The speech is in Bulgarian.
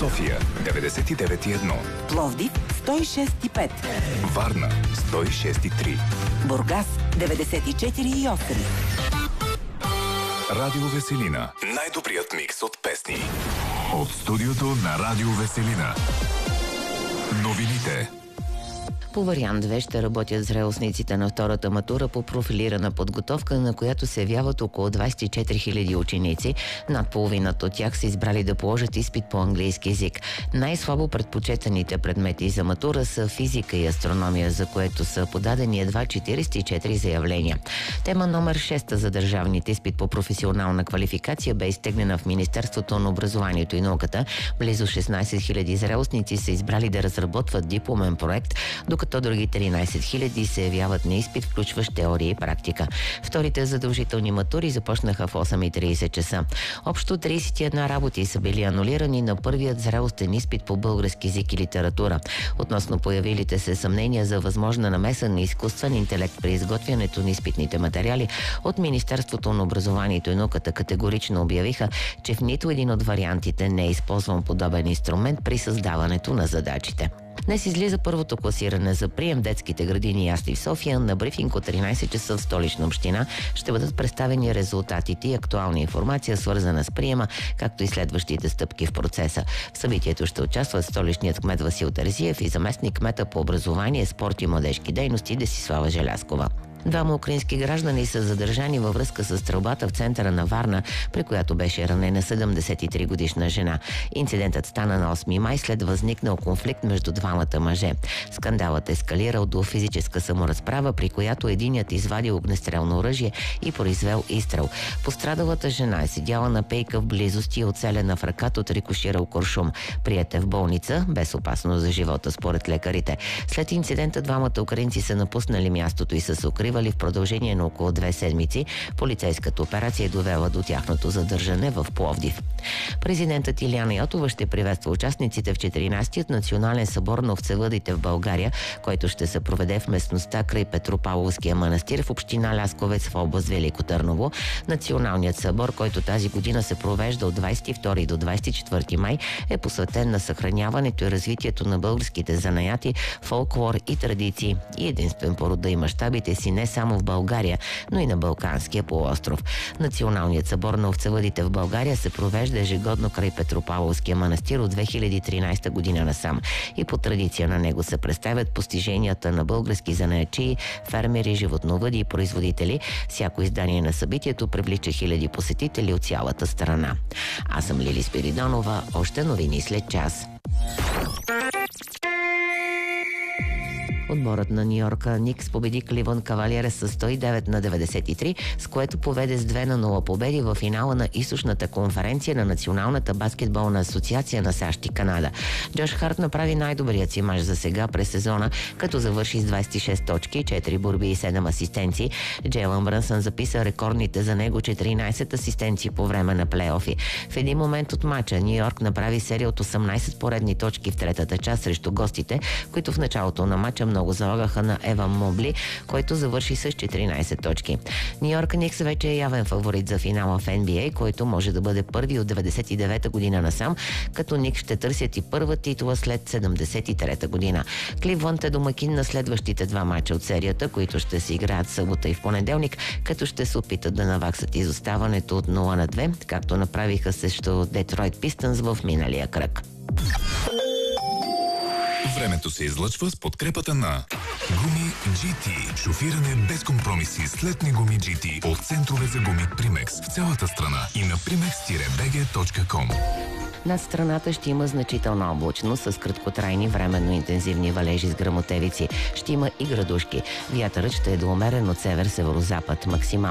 София 99,1, Пловдив 106,5, Варна 106,3, Бургас 94,8. Радио Веселина. Най-добрият микс от песни. От студиото на Радио Веселина. Новините. По вариант 2 ще работят зрелостниците на втората матура по профилирана подготовка, на която се явяват около 24 000 ученици. Над половината от тях са избрали да положат изпит по английски език. Най-слабо предпочетаните предмети за матура са физика и астрономия, за което са подадени едва 44 заявления. Тема номер 6 за държавните изпит по професионална квалификация бе изтеглена в Министерството на образованието и науката. Близо 16 000 зрелостници са избрали да разработват дипломен проект, докато други 13 000 се явяват на изпит, включващ теория и практика. Вторите задължителни матури започнаха в 8:30 часа. Общо 31 работи са били анулирани на първият зрелостен изпит по български език и литература. Относно появилите се съмнения за възможна намеса на изкуствен интелект при изготвянето на изпитните материали, от Министерството на образованието и науката категорично обявиха, че в нито един от вариантите не е използван подобен инструмент при създаването на задачите. Днес излиза първото класиране за прием в детските градини и ясли в София. На брифинг от 13 часа в Столична община ще бъдат представени резултатите и актуална информация, свързана с приема, както и следващите стъпки в процеса. В събитието ще участват столичният кмет Васил Терзиев и заместник кмета по образование, спорт и младежки дейности Десислава Желязкова. Двама украински граждани са задържани във връзка с стрелбата в центъра на Варна, при която беше ранена 73-годишна жена. Инцидентът стана на 8 май след възникнал конфликт между двамата мъже. Скандалът ескалирал до физическа саморазправа, при която единият извадил огнестрелно оръжие и произвел изстрел. Пострадалата жена е седяла на пейка в близост и е оцелена в ръката от рикоширал куршум. Приета в болница, без опасност за живота според лекарите. След инцидента двамата украинци са напуснали мястото и са се укривали в продължение на около 2 седмици. Полицейската операция е довела до тяхното задържане в Пловдив. Президентът Илияна Йотова ще приветства участниците в 14-тият национален събор на овцевъдите в България, който ще се проведе в местността край Петропавловския манастир в община Лясковец в област Велико Търново. Националният събор, който тази година се провежда от 22 до 24 май, е посветен на съхраняването и развитието на българските занаяти, фолклор и традиции и единствен по рода и мащабите си не само в България, но и на Балканския полуостров. Националният събор на овцевъдите в България се провежда ежегодно край Петропавловския манастир от 2013 година насам. И по традиция на него се представят постиженията на български занаятчии, фермери, животновъди и производители. Всяко издание на събитието привлича хиляди посетители от цялата страна. Аз съм Лили Спиридонова. Още новини след час. Отборът на Нью-Йорка Никс победи Кливънд Кавалиерс с 109-93, с което поведе с 2-0 победи в финала на източната конференция на Националната баскетболна асоциация на САЩ и Канада. Джош Харт направи най-добрият си мач за сега през сезона, като завърши с 26 точки, 4 борби и 7 асистенции. Джейлън Брънсън записа рекордните за него 14 асистенции по време на плейофи. В един момент от мача Нью-Йорк направи серия от 18 поредни точки в третата част срещу гостите, които в началото на мача много залагаха на Еван Мобли, който завърши с 14 точки. Нью-Йорк Никс вече е явен фаворит за финала в NBA, който може да бъде първи от 99-та година насам, като Никс ще търсят и първа титла след 73-та година. Кливънд е домакин на следващите два мача от серията, които ще се играят събота и в понеделник, като ще се опитат да наваксат изоставането от 0-2, както направиха срещу Детройт Пистънс в миналия кръг. Времето се излъчва с подкрепата на Гуми GT. Шофиране без компромиси с летни гуми GT от центрове за гуми Примекс в цялата страна и на primex-bg.com. Над страната ще има значителна облачност с краткотрайни временно интензивни валежи с гръмотевици. Ще има и градушки. Вятърът ще е до умерен от север-северозапад. Максимално